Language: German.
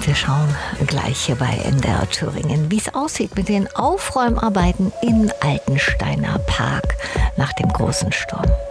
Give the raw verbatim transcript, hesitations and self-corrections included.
wir schauen gleich hier bei M D R Thüringen, wie es aussieht mit den Aufräumarbeiten im Altensteiner Park nach dem großen Sturm.